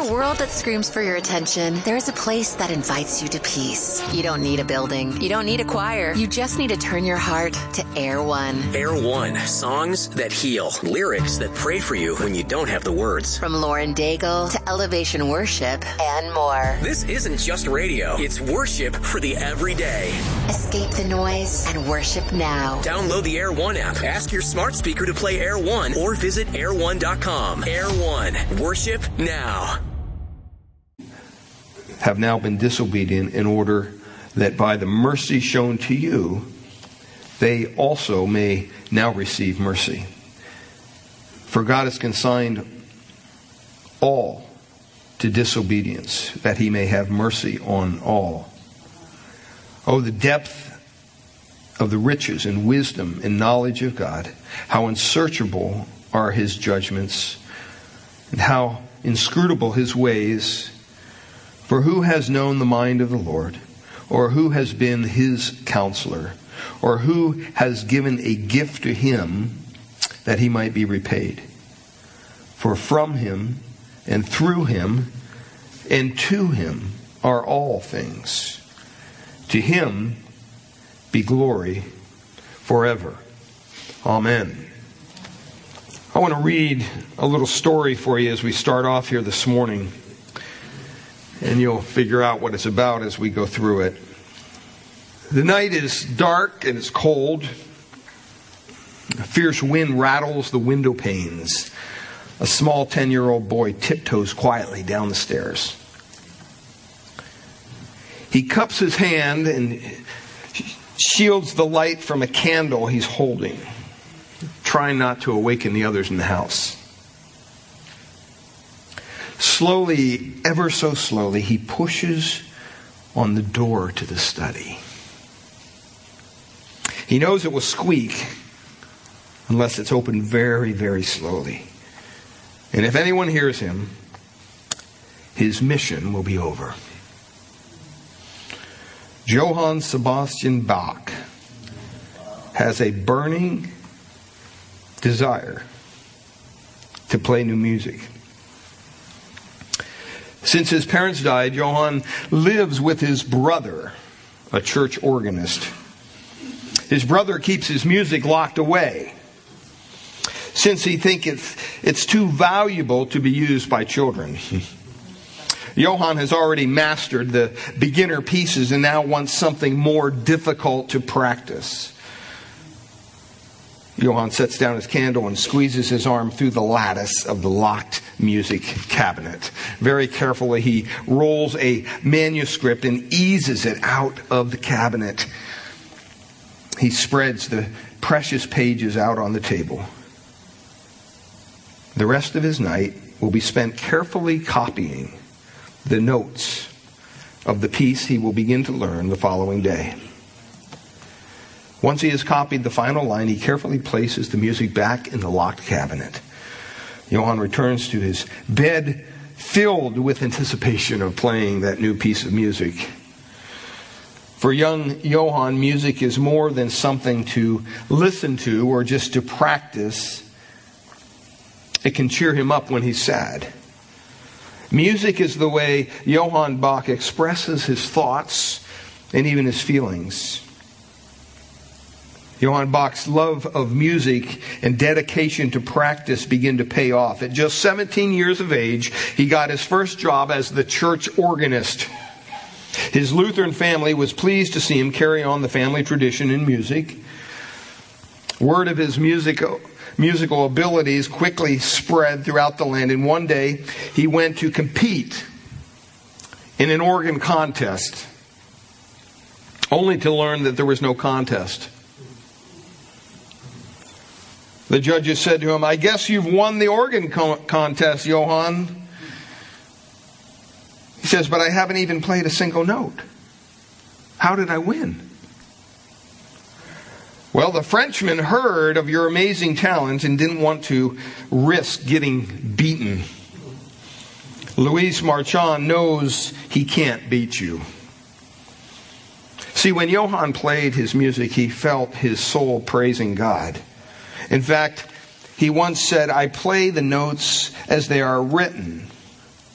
a world that screams for your attention, there is a place that invites you to peace. You don't need a building. You don't need a choir. You just need to turn your heart to Air One. Air One. Songs that heal. Lyrics that pray for you when you don't have the words. From Lauren Daigle to Elevation Worship and more. This isn't just radio. It's worship for the everyday. Escape the noise and worship now. Download the Air One app. Ask your smart speaker to play Air One or visit air1.com. Air One. Worship now. Have now been disobedient in order that by the mercy shown to you, they also may now receive mercy. For God has consigned all to disobedience, that he may have mercy on all. Oh, the depth of the riches and wisdom and knowledge of God, how unsearchable are his judgments, and how inscrutable his ways. For who has known the mind of the Lord, or who has been his counselor, or who has given a gift to him that he might be repaid? For from him and through him and to him are all things. To him be glory forever. Amen. I want to read a little story for you as we start off here this morning. And you'll figure out what it's about as we go through it. The night is dark and it's cold. A fierce wind rattles the window panes. A small 10-year-old boy tiptoes quietly down the stairs. He cups his hand and shields the light from a candle he's holding, trying not to awaken the others in the house. Slowly, ever so slowly, he pushes on the door to the study. He knows it will squeak unless it's opened very, very slowly. And if anyone hears him, his mission will be over. Johann Sebastian Bach has a burning desire to play new music. Since his parents died, Johann lives with his brother, a church organist. His brother keeps his music locked away, since he thinks it's too valuable to be used by children. Johann has already mastered the beginner pieces and now wants something more difficult to practice. Johann sets down his candle and squeezes his arm through the lattice of the locked music cabinet. Very carefully, he rolls a manuscript and eases it out of the cabinet. He spreads the precious pages out on the table. The rest of his night will be spent carefully copying the notes of the piece he will begin to learn the following day. Once he has copied the final line, he carefully places the music back in the locked cabinet. Johann returns to his bed filled with anticipation of playing that new piece of music. For young Johann, music is more than something to listen to or just to practice. It can cheer him up when he's sad. Music is the way Johann Bach expresses his thoughts and even his feelings. Johann Bach's love of music and dedication to practice begin to pay off. At just 17 years of age, he got his first job as the church organist. His Lutheran family was pleased to see him carry on the family tradition in music. Word of his musical abilities quickly spread throughout the land, and one day he went to compete in an organ contest, only to learn that there was no contest. The judges said to him, "I guess you've won the organ contest, Johann." He says, "But I haven't even played a single note. How did I win?" "Well, the Frenchman heard of your amazing talent and didn't want to risk getting beaten. Louis Marchand knows he can't beat you." See, when Johann played his music, he felt his soul praising God. In fact, he once said, "I play the notes as they are written,